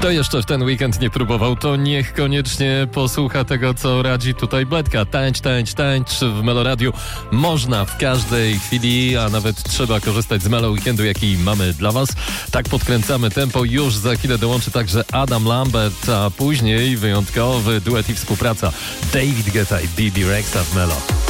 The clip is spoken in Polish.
Kto jeszcze w ten weekend nie próbował, to niech koniecznie posłucha tego, co radzi tutaj Bledka. Tańcz w Meloradiu. Można w każdej chwili, a nawet trzeba korzystać z Melo Weekendu, jaki mamy dla Was. Tak podkręcamy tempo. Już za chwilę dołączy także Adam Lambert, a później wyjątkowy duet i współpraca David Guetta i Bibi Rexha w Melo.